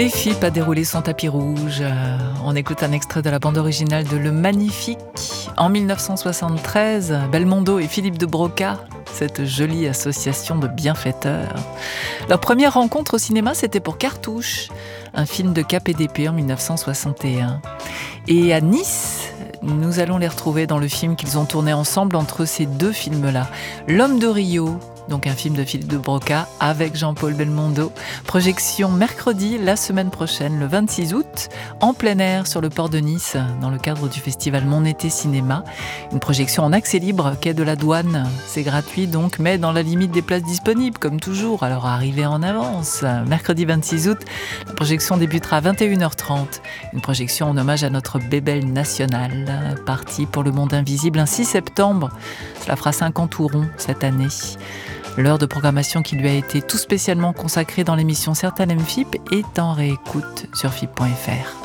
Et Philippe a déroulé son tapis rouge. On écoute un extrait de la bande originale de Le Magnifique. En 1973, Belmondo et Philippe de Broca, cette jolie association de bienfaiteurs. Leur première rencontre au cinéma, c'était pour Cartouche, un film de KPDP en 1961. Et à Nice, nous allons les retrouver dans le film qu'ils ont tourné ensemble entre ces deux films-là. L'Homme de Rio, donc un film de Philippe de Broca avec Jean-Paul Belmondo. Projection mercredi, la semaine prochaine, le 26 août, en plein air sur le port de Nice, dans le cadre du festival Mon Été Cinéma. Une projection en accès libre, quai de la Douane. C'est gratuit donc, mais dans la limite des places disponibles, comme toujours. Alors arrivez en avance. Mercredi 26 août, la projection débutera à 21h30. Une projection en hommage à notre bébelle nationale, partie pour le monde invisible un 6 septembre. Cela fera 50 ou rond cette année. L'heure de programmation qui lui a été tout spécialement consacrée dans l'émission Certaines aiment FIP est en réécoute sur FIP.fr.